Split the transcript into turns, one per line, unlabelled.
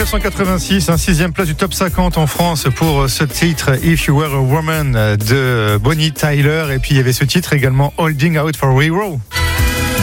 1986, un 6e place du top 50 en France pour ce titre If You Were a Woman de Bonnie Tyler. Et puis il y avait ce titre également Holding Out for Hero.